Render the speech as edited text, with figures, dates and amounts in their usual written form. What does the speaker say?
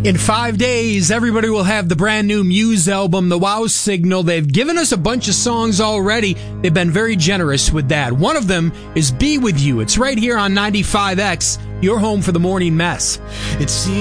In 5 days, everybody will have the brand new Muse album, The Wow Signal. They've given us a bunch of songs already. They've been very generous with that. One of them is Be With You. It's right here on 95X, your home for the morning mess.